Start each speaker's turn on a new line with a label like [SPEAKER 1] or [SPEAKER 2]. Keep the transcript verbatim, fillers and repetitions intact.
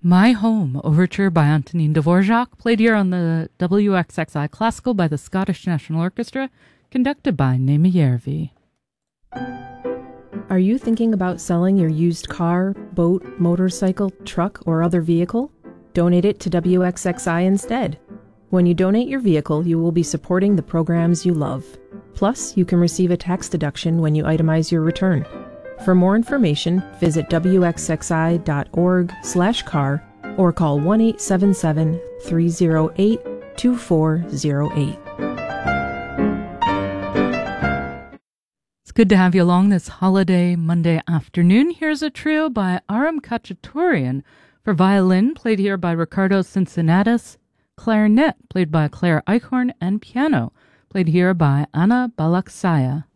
[SPEAKER 1] My Home, overture by Antonin Dvorak, played here on the W X X I Classical by the Scottish National Orchestra, conducted by Naima Järvi.
[SPEAKER 2] Are you thinking about selling your used car, boat, motorcycle, truck, or other vehicle? Donate it to W X X I instead. When you donate your vehicle, you will be supporting the programs you love. Plus, you can receive a tax deduction when you itemize your return. For more information, visit W X X I dot org slash car or call one eight seven seven, three zero eight, two four zero eight.
[SPEAKER 1] It's good to have you along this holiday Monday afternoon. Here's a trio by Aram Khachaturian for violin, played here by Ricardo Cincinnatus, clarinet, played by Claire Eichhorn, and piano, played here by Anna Balaksaya.